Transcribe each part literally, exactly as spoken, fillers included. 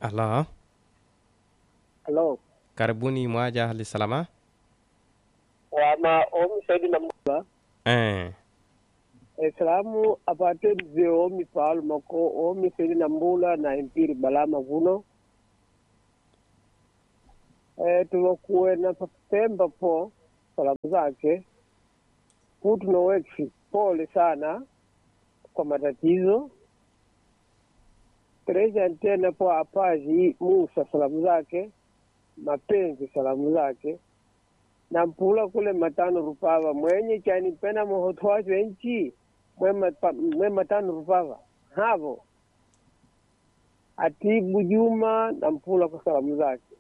Halo, Halo. karibuni mwaja hali salama? Wama omi saidi na mbula. Eh, E salamu apate mzee omi paalu mako omi saidi na mbula na impiri balama vuno. E tulokuwe na Pemba po salamu zake. Kutu na weki pole sana kwa matatizo. Tereja antena po apaji Musa salamu zake. Mapenzi salamu zake. Na mpula kule matano rupava mwenye chani pena mohotwazo enchi mwe matano rupava havo Atibu Juma na mpula kwa salamu zake.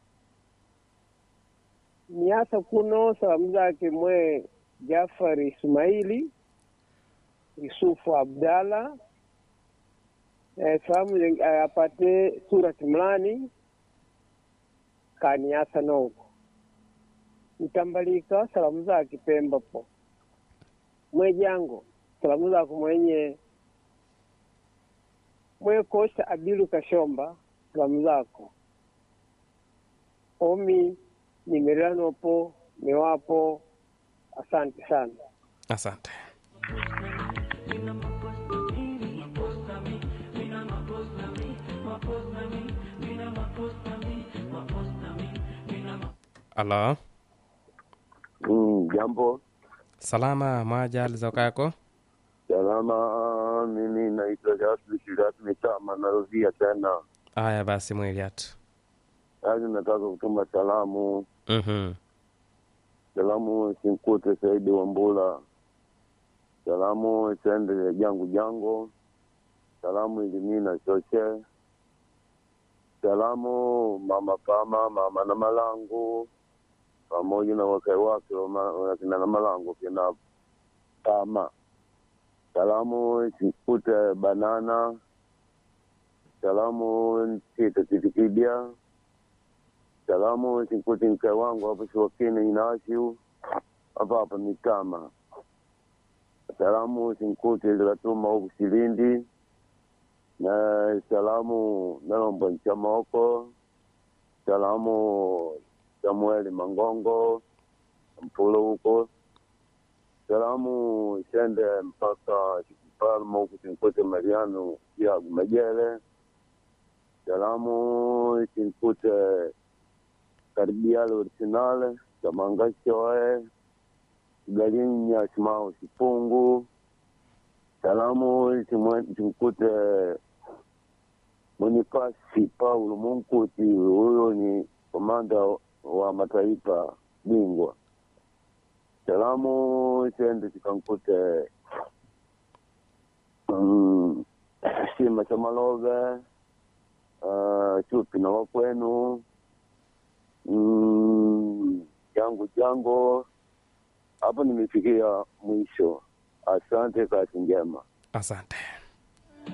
Niasa kuno salamu zake mwe Jafari Ismaili Yusufu Abdalla. Eh, salamu eh, apate Surati Mlani kaniasa noko Itambalika salamu zake Pemba po mwe jango salamu zake mwenye mwe Kosta Abilu Kashomba salamu zako omi nimerano po mewapo. Asante sana. asante. Halo, Mm, jambo. salama mwaja hali za kako? Salama, mimi naitwa Jasli Shiratmi Tama, narudia tena. Haya basi mwili atu. Yaani nataka kutuma salamu. Mhm. Salamu Sinkute Saidi Wambula. Salamu Sende Jangu Jango. Salamu Ilimina Choche. Salamu Mama Pama, Mama na Malangu. Pamoja na wake wake wakina na Malangu kina Pama. Salamu Sinkute Banana. Salamu Tita Titikidia. Salamu Sinkute mke wangu hapa Shwakini Inashiu hapa hapa Mitama. Salamu Sinkute Zilatuma huku Silindi. Na salamu Nalombo Nchamoko. Salamu Samueli Mangongo Mpulo huko. Salamu Sende mpaka Palma huku Sinkute Mariano ya Majele. Salamu Sinkute Karbial originale Samanga Choe Galinya Simao Sipungu. Salamu Sinkute Bonifasi Paulo Munkuti, huyo ni komanda wa mataifa bingwa. Salamu Sende Sikankute um, Sima Chamalove uh, Chupi na wakwenu mm, Jangu Jango. Hapo nimefikia mwisho. Asante, kazi njema. Asante.